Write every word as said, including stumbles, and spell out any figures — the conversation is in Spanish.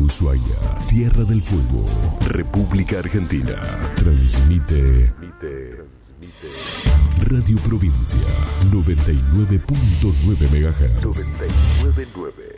Ushuaia, Tierra del Fuego, República Argentina. Transmite Radio Provincia noventa y nueve punto nueve megahertz. noventa y nueve punto nueve